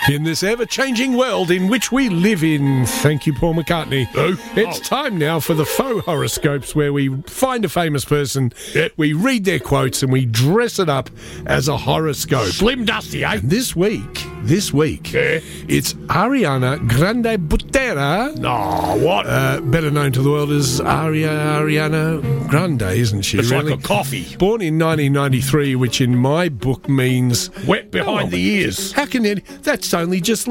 In this ever-changing world in which we live in. Thank you, Paul McCartney. It's time now for the faux horoscopes, where we find a famous person, we read their quotes, and we dress it up as a horoscope. Slim Dusty, eh? And this week, it's Ariana Grande Butera. Oh, what? Better known to the world as Ariana Grande, isn't she? It's really? like a coffee. Born in 1993, which in my book means... Wet behind the ears. How can it... That's only just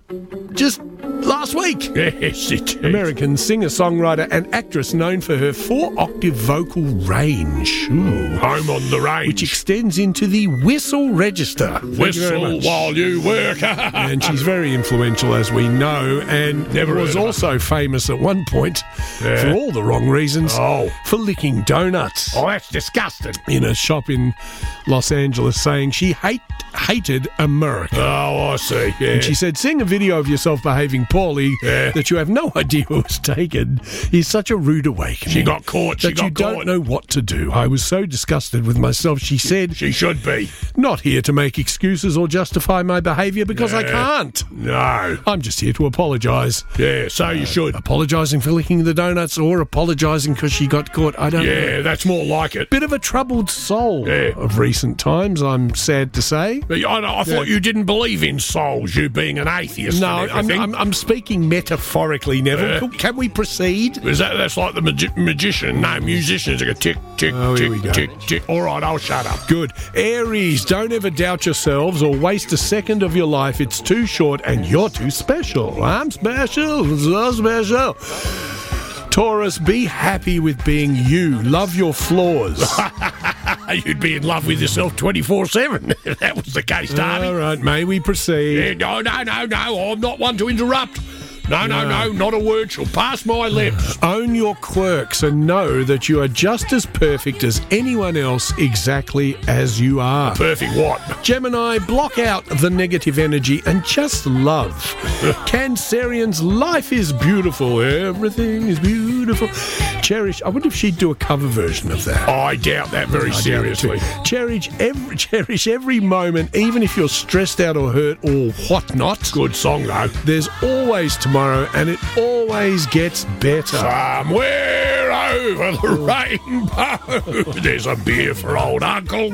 last week. Yes, it is. American singer-songwriter and actress known for her 4-octave vocal range. Ooh. Home on the range. Which extends into the whistle register. Whistle while you work. And she's very influential, as we know, and was also famous at one point, for all the wrong reasons, for licking donuts. Oh, that's disgusting. In a shop in Los Angeles, saying she hated America. Oh, I see. Yeah. And she said, seeing a video of yourself behaving poorly that you have no idea was taken is such a rude awakening. She got caught. That you don't know what to do. I was so disgusted with myself, she said. She should be. Not here to make excuses or justify my behaviour because I can't. No. I'm just here to apologise. Yeah, so you should. Apologising for licking the donuts or apologising because she got caught. I don't know. Yeah, that's more like it. Bit of a troubled soul of recent times, I'm sad to say. But I thought you didn't believe in souls, you being an atheist. No, and I'm speaking metaphorically, Neville. Can we proceed? That's like the magician. No, musicians are tick, tick, tick, tick, tick. All right, I'll shut up. Good. Aries, don't ever doubt yourselves or waste a second of your life. It's too short and you're too special. I'm special, so special. Taurus, be happy with being you. Love your flaws. You'd be in love with yourself 24/7 if that was the case, Darby. All right, may we proceed? No, I'm not one to interrupt. No, not a word shall pass my lips. Own your quirks and know that you are just as perfect as anyone else, exactly as you are. Perfect what? Gemini, block out the negative energy and just love. Cancerians, life is beautiful. Everything is beautiful. Cherish, I wonder if she'd do a cover version of that. I doubt that very seriously. Cherish every moment, even if you're stressed out or hurt or whatnot. Good song, though. There's always tomorrow, and it always gets better. Somewhere over the rainbow, there's a beer for old Uncle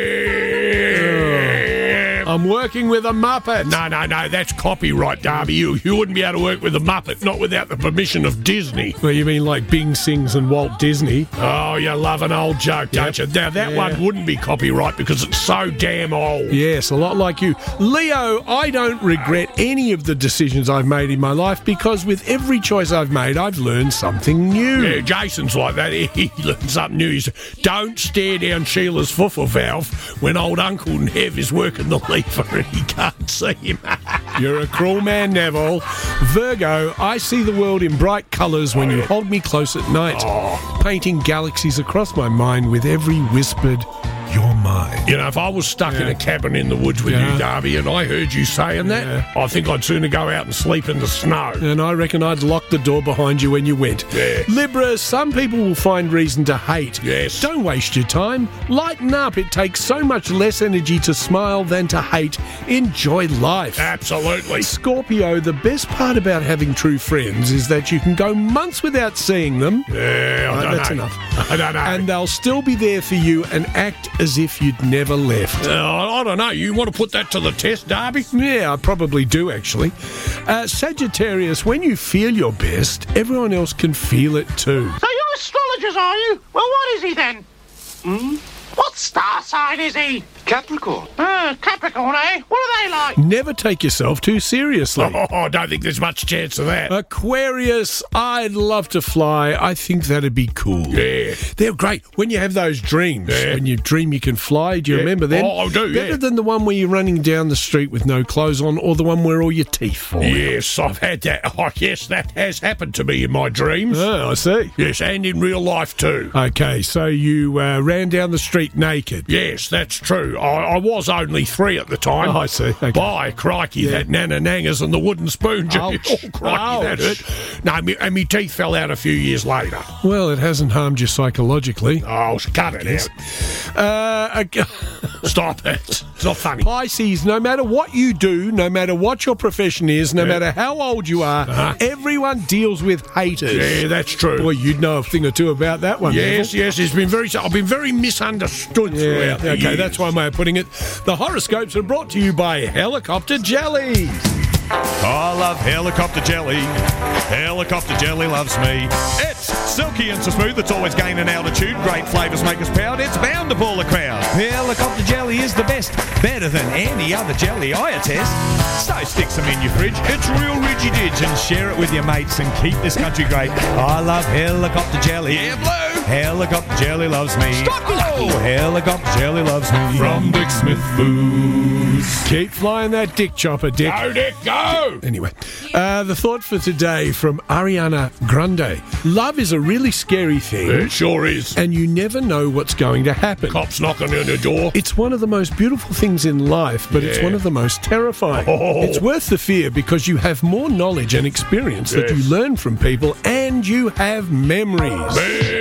Ned. I'm working with a Muppet. No, that's copyright, Darby. You wouldn't be able to work with a Muppet, not without the permission of Disney. Well, you mean like Bing Sings and Walt Disney? Oh, you love an old joke, don't you? Now, that one wouldn't be copyright because it's so damn old. Yes, a lot like you. Leo, I don't regret any of the decisions I've made in my life because with every choice I've made, I've learned something new. Yeah, Jason's like that. He learned something new. He said, don't stare down Sheila's fuffle valve when old Uncle Nev is working the lever and he can't see him. You're a cruel man, Neville. Virgo, I see the world in bright colours when you hold me close at night, painting galaxies across my mind with every whispered, you're mine. You know, if I was stuck in a cabin in the woods with you, Darby, and I heard you saying that, I think I'd sooner go out and sleep in the snow. And I reckon I'd lock the door behind you when you went. Yeah. Libra, some people will find reason to hate. Yes. Don't waste your time. Lighten up. It takes so much less energy to smile than to hate. Enjoy life. Absolutely. Scorpio, the best part about having true friends is that you can go months without seeing them. Yeah, that's enough. I don't know. And they'll still be there for you and act as if you'd never left. I don't know. You want to put that to the test, Darby? Yeah, I probably do, actually. Sagittarius, when you feel your best, everyone else can feel it too. So you're astrologers, are you? Well, what is he then? What star sign is he? Capricorn. Capricorn, eh? What are they like? Never take yourself too seriously. I don't think there's much chance of that. Aquarius, I'd love to fly. I think that'd be cool. Yeah. They're great. When you have those dreams, when you dream you can fly, do you remember them? Oh, I do, Better than the one where you're running down the street with no clothes on or the one where all your teeth fall. Yes, I've had that. Oh, yes, that has happened to me in my dreams. Oh, I see. Yes, and in real life too. Okay, so you ran down the street naked. Yes, that's true. No, I was only 3 at the time. Oh, I see. Okay. By crikey, that Nana Nangas and the wooden spoon. Ouch. Oh, crikey, that hurt. No, and my teeth fell out a few years later. Well, it hasn't harmed you psychologically. Oh, cut it out. Stop it. It's not funny. Pisces, no matter what you do, no matter what your profession is, no matter how old you are, everyone deals with haters. Yeah, that's true. Boy, you'd know a thing or two about that one. Yes, it's been I've been very misunderstood throughout the Okay, years. that's one way of putting it. The horoscopes are brought to you by Helicopter Jellies. I love helicopter jelly. Helicopter jelly loves me. It's silky and so smooth, it's always gaining altitude. Great flavours make us proud, it's bound to pull the crowd. Helicopter jelly is the best, better than any other jelly I attest. So stick some in your fridge, it's real ridgy-didge, and share it with your mates and keep this country great. I love helicopter jelly. Yeah, Blue! Helicopter jelly loves me. Stop helicopter jelly loves me. From Dick Smith Foods. Keep flying that dick chopper, Dick. Go, Dick, go! Anyway, the thought for today from Ariana Grande. Love is a really scary thing. It sure is. And you never know what's going to happen. Cops knocking on your door. It's one of the most beautiful things in life, but it's one of the most terrifying. Oh. It's worth the fear because you have more knowledge and experience that you learn from people, and you have memories.